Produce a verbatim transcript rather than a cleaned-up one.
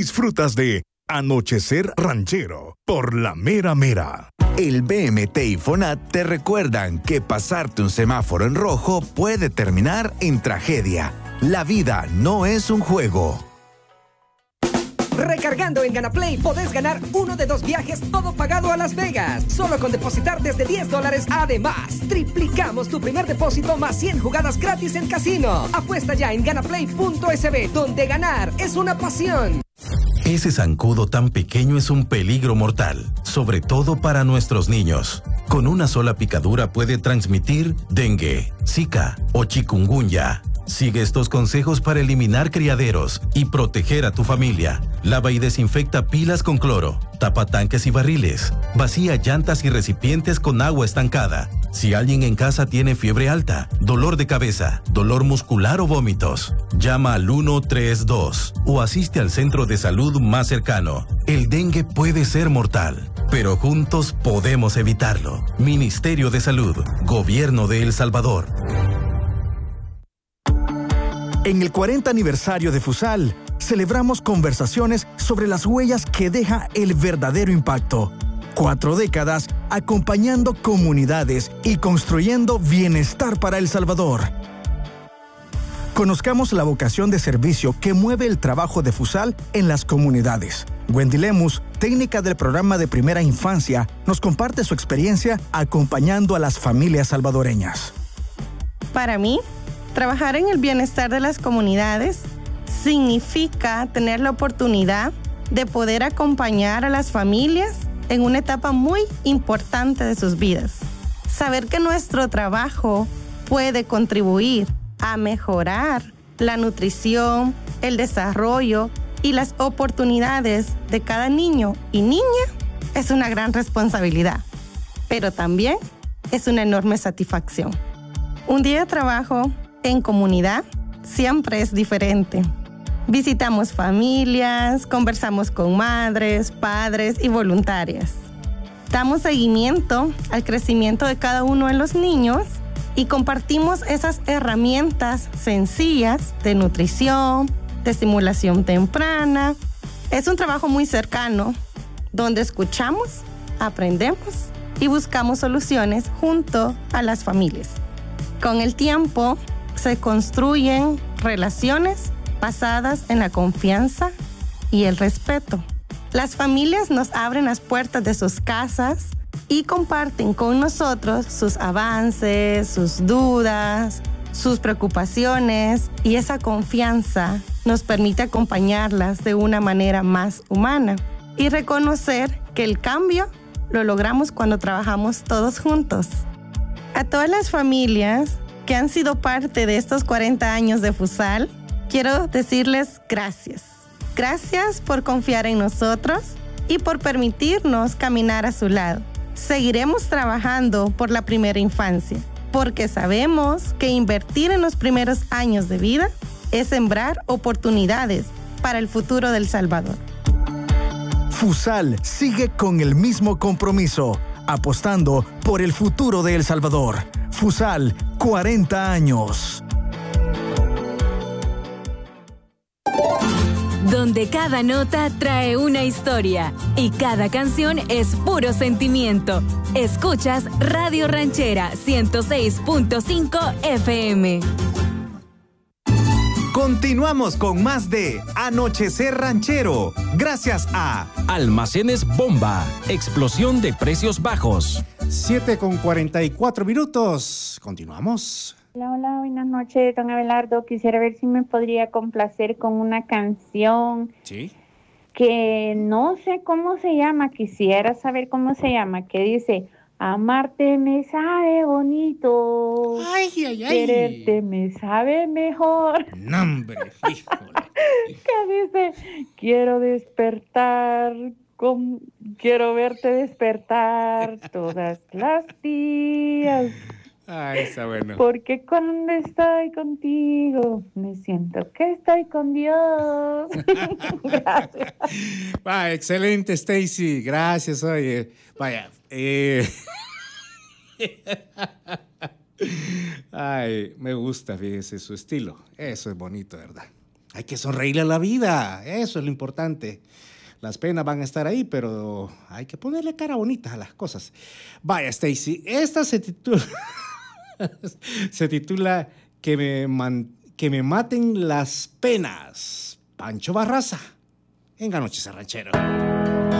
disfrutas de Anochecer Ranchero por La Mera Mera. El B M T y FONAT te recuerdan que pasarte un semáforo en rojo puede terminar en tragedia. La vida no es un juego. Recargando en GanaPlay podés ganar uno de dos viajes todo pagado a Las Vegas. Solo con depositar desde diez dólares. Además, triplicamos tu primer depósito más cien jugadas gratis en casino. Apuesta ya en ganaplay punto es be, donde ganar es una pasión. Ese zancudo tan pequeño es un peligro mortal, sobre todo para nuestros niños. Con una sola picadura puede transmitir dengue, zika o chikungunya. Sigue estos consejos para eliminar criaderos y proteger a tu familia. Lava y desinfecta pilas con cloro. Tapa tanques y barriles. Vacía llantas y recipientes con agua estancada. Si alguien en casa tiene fiebre alta, dolor de cabeza, dolor muscular o vómitos, llama al uno tres dos o asiste al centro de salud más cercano. El dengue puede ser mortal, pero juntos podemos evitarlo. Ministerio de Salud, Gobierno de El Salvador. En el cuarenta aniversario de Fusal, celebramos conversaciones sobre las huellas que deja el verdadero impacto. Cuatro décadas acompañando comunidades y construyendo bienestar para El Salvador. Conozcamos la vocación de servicio que mueve el trabajo de Fusal en las comunidades. Wendy Lemus, técnica del programa de primera infancia, nos comparte su experiencia acompañando a las familias salvadoreñas. Para mí, trabajar en el bienestar de las comunidades significa tener la oportunidad de poder acompañar a las familias en una etapa muy importante de sus vidas. Saber que nuestro trabajo puede contribuir a mejorar la nutrición, el desarrollo y las oportunidades de cada niño y niña es una gran responsabilidad, pero también es una enorme satisfacción. Un día de trabajo en comunidad siempre es diferente. Visitamos familias, conversamos con madres, padres y voluntarias. Damos seguimiento al crecimiento de cada uno de los niños y compartimos esas herramientas sencillas de nutrición, de estimulación temprana. Es un trabajo muy cercano, donde escuchamos, aprendemos y buscamos soluciones junto a las familias. Con el tiempo, se construyen relaciones basadas en la confianza y el respeto. Las familias nos abren las puertas de sus casas y comparten con nosotros sus avances, sus dudas, sus preocupaciones, y esa confianza nos permite acompañarlas de una manera más humana y reconocer que el cambio lo logramos cuando trabajamos todos juntos. A todas las familias que han sido parte de estos cuarenta años de Fusal, quiero decirles gracias. Gracias por confiar en nosotros y por permitirnos caminar a su lado. Seguiremos trabajando por la primera infancia, porque sabemos que invertir en los primeros años de vida es sembrar oportunidades para el futuro de El Salvador. Fusal sigue con el mismo compromiso, apostando por el futuro de El Salvador. Fusal, cuarenta años. Donde cada nota trae una historia y cada canción es puro sentimiento. Escuchas Radio Ranchera ciento seis punto cinco F M. Continuamos con más de Anochecer Ranchero, gracias a Almacenes Bomba, explosión de precios bajos. siete con cuarenta y cuatro minutos. Continuamos. Hola, hola, buenas noches, don Abelardo. Quisiera ver si me podría complacer con una canción. Sí. Que no sé cómo se llama, quisiera saber cómo se llama, que dice: amarte me sabe bonito, ay, ay, ay. Quererte me sabe mejor. No, hombre, híjole. Que dice: quiero despertar, con... quiero verte despertar todas las días. Ay, está bueno. Porque cuando estoy contigo, me siento que estoy con Dios. Gracias. Va, excelente, Stacy. Gracias, oye. Vaya. Eh... Ay, me gusta, fíjese, su estilo. Eso es bonito, ¿verdad? Hay que sonreírle a la vida, eso es lo importante. Las penas van a estar ahí, pero hay que ponerle cara bonita a las cosas. Vaya, Stacy, esta se titula, se titula que me, man, que me maten las penas. Pancho Barraza, en Anochecer Ranchero.